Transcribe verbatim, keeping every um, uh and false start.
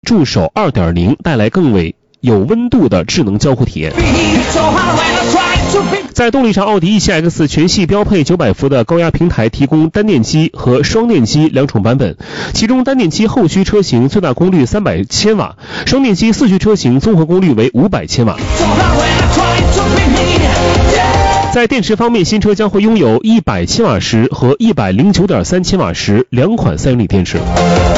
助手 二点零 带来更为有温度的智能交互体验。在动力上，奥迪 E 七 X 全系标配九百伏的高压平台，提供单电机和双电机两种版本，其中单电机后驱车型最大功率三百千瓦，双电机四驱车型综合功率为五百千瓦。在电池方面，新车将会拥有一百千瓦时和一百零九点三千瓦时两款三元锂电池。